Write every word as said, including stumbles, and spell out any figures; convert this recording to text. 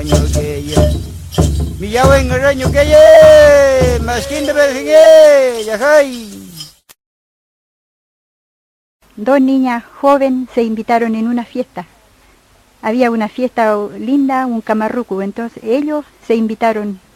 Dos niñas jóvenes se invitaron en una fiesta. Había una fiesta linda, un camarruco, entonces ellos se invitaron